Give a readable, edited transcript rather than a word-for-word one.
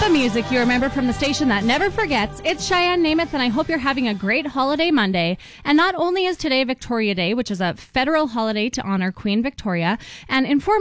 The music you remember from the station that never forgets. It's Cheyenne Namath, and I hope you're having a great holiday Monday. And not only is today Victoria Day, which is a federal holiday to honor Queen Victoria, and inform